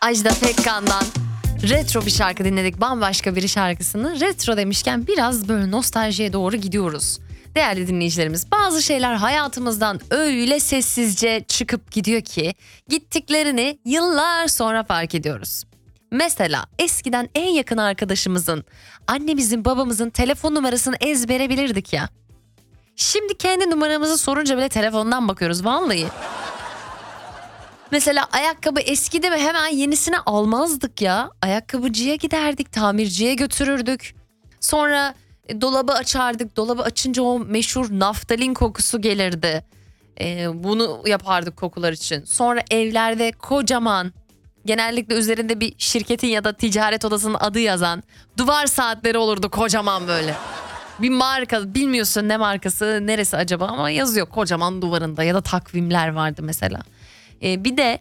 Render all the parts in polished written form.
Ajda Pekkan'dan retro bir şarkı dinledik. Bambaşka bir şarkısını. Retro demişken biraz böyle nostaljiye doğru gidiyoruz. Değerli dinleyicilerimiz, bazı şeyler hayatımızdan öyle sessizce çıkıp gidiyor ki gittiklerini yıllar sonra fark ediyoruz. Mesela eskiden en yakın arkadaşımızın, annemizin, babamızın telefon numarasını ezbere bilirdik ya. Şimdi kendi numaramızı sorunca bile telefondan bakıyoruz vallahi. Mesela ayakkabı eskidi mi hemen yenisini almazdık ya. Ayakkabıcıya giderdik, tamirciye götürürdük. Sonra dolabı açardık. Dolabı açınca o meşhur naftalin kokusu gelirdi. Bunu yapardık kokular için. Sonra evlerde kocaman, genellikle üzerinde bir şirketin ya da ticaret odasının adı yazan duvar saatleri olurdu kocaman böyle. Bir marka, bilmiyorsun ne markası, neresi acaba ama yazıyor kocaman duvarında, ya da takvimler vardı mesela. Bir de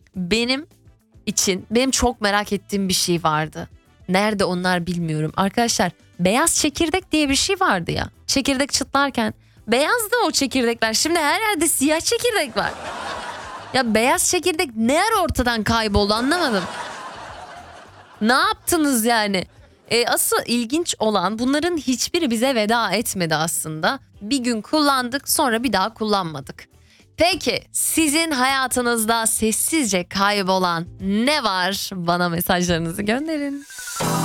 benim çok merak ettiğim bir şey vardı. Nerede onlar bilmiyorum. Arkadaşlar, beyaz çekirdek diye bir şey vardı ya. Çekirdek çıtlarken beyazdı o çekirdekler. Şimdi her yerde siyah çekirdek var. Ya beyaz çekirdek ne ara ortadan kayboldu anlamadım. Ne yaptınız yani? Asıl ilginç olan, bunların hiçbiri bize veda etmedi aslında. Bir gün kullandık, sonra bir daha kullanmadık. Peki sizin hayatınızda sessizce kaybolan ne var? Bana mesajlarınızı gönderin.